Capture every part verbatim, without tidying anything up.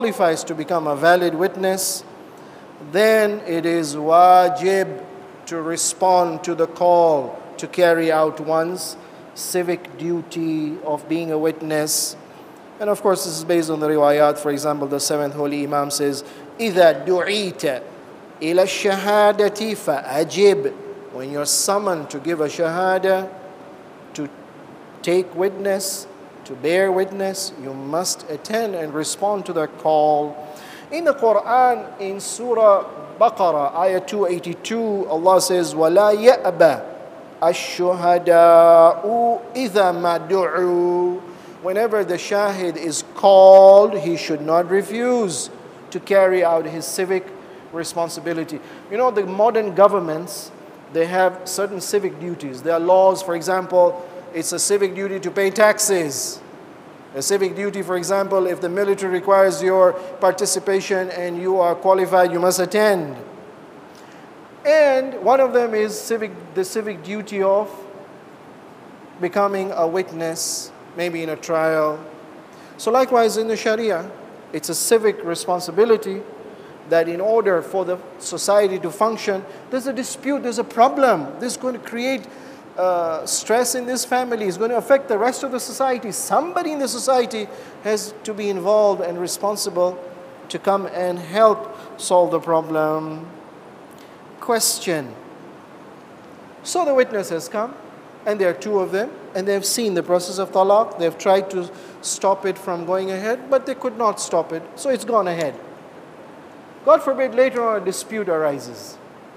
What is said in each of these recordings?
qualifies to become a valid witness, then it is wajib to respond to the call to carry out one's civic duty of being a witness. And of course, this is based on the riwayat. For example, the seventh holy Imam says, إِذَا دُعِيتَ إِلَى الشَّهَادَةِ فَأَجِبْ. When you're summoned to give a shahada, to take witness, to bear witness, you must attend and respond to that call. In the Quran, in Surah Baqarah, ayah two eighty-two, Allah says, وَلَا يَأْبَى الشُّهَدَاءُ إِذَا مَا دُعُوا. Whenever the shahid is called, he should not refuse to carry out his civic responsibility. You know, the modern governments, they have certain civic duties. There are laws, for example, it's a civic duty to pay taxes. A civic duty, for example, if the military requires your participation and you are qualified, you must attend. And one of them is civic, the civic duty of becoming a witness, maybe in a trial. So likewise in the Sharia, it's a civic responsibility that in order for the society to function, there's a dispute, there's a problem. This is going to create uh, stress in this family. It's going to affect the rest of the society. Somebody in the society has to be involved and responsible to come and help solve the problem. Question. So the witness has come, and there are two of them, and they have seen the process of talaq. They have tried to stop it from going ahead, but they could not stop it, so it's gone ahead. God forbid later on a dispute arises.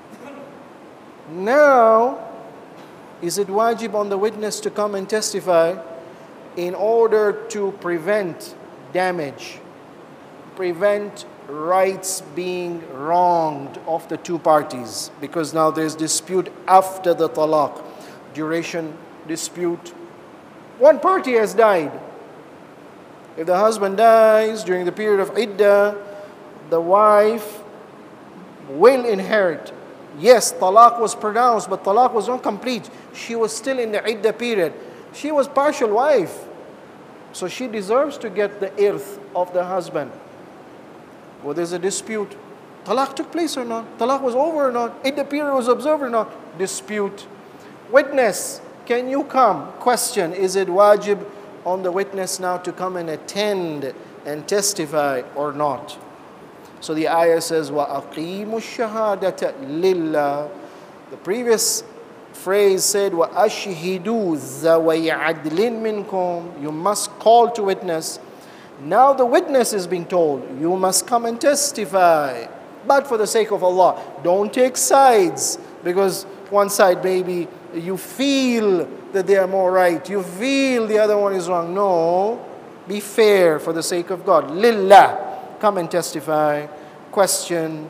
Now, is it wajib on the witness to come and testify in order to prevent damage, prevent rights being wronged of the two parties? Because now there's dispute after the talaq, duration dispute. One party has died. If the husband dies during the period of iddah, the wife will inherit. Yes, talaq was pronounced, but talaq was not complete. She was still in the iddah period. She was partial wife. So she deserves to get the irth of the husband. Well, there's a dispute. Talaq took place or not? Talaq was over or not? Iddah period was observed or not? Dispute. Witness, can you come? Question, is it wajib on the witness now to come and attend and testify or not? So the ayah says, وَأَقِيمُوا الشَّهَادَةَ لِلَّهِ. The previous phrase said, وَأَشْهِدُوا ذَوَيْ عَدْلٍ مِّنْكُمْ. You must call to witness. Now the witness is being told, you must come and testify. But for the sake of Allah, don't take sides. Because one side, maybe you feel that they are more right. You feel the other one is wrong. No, be fair for the sake of God. Lillah. Come and testify. Question,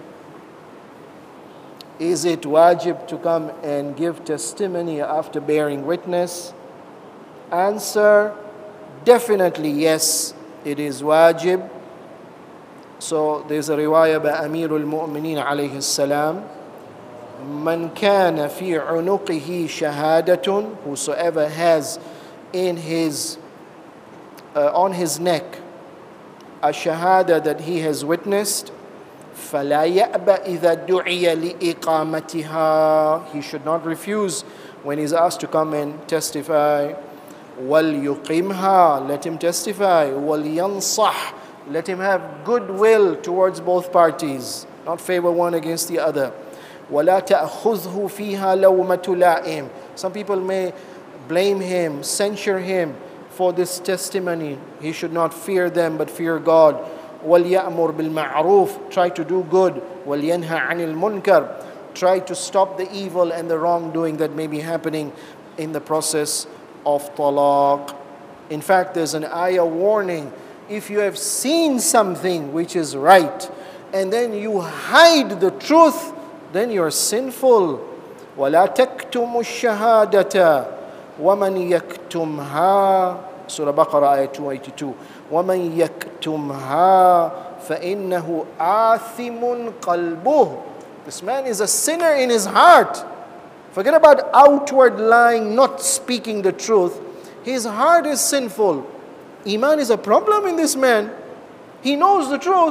is it wajib to come and give testimony after bearing witness? Answer, definitely yes, it is wajib. So there's a riwayah by Amirul Mu'mineen alayhi salam. Man kana fi unuqihi shahadatun, whosoever has in his, uh, on his neck, a shahada that he has witnessed, فَلَا يَأْبَ إِذَا دُعِيَ لِإِقَامَتِهَا. He should not refuse when he's asked to come and testify. وَلْيُقِمْهَا. Let him testify. وَلْيَنصَحْ. Let him have goodwill towards both parties, not favor one against the other. وَلَا تَأْخُذْهُ فِيهَا لَوْمَةُ لَائِمٍ. Some people may blame him, censure him for this testimony. He should not fear them but fear God. وَلْيَأْمُرْ بِالْمَعْرُوفِ. Try to do good. وَلْيَنْهَ عَنِ الْمُنْكَرِ. Try to stop the evil and the wrongdoing that may be happening in the process of talaq. In fact, there's an ayah warning. If you have seen something which is right and then you hide the truth, then you're sinful. وَلَا تَكْتُمُوا الشَّهَادَةَ وَمَنْ يَكْتُمْهَا. Surah Baqarah, ayah two eighty-two. وَمَنْ يَكْتُمْهَا فَإِنَّهُ آثِمٌ قَلْبُهُ. This man is a sinner in his heart. Forget about outward lying, not speaking the truth. His heart is sinful. Iman is a problem in this man. He knows the truth.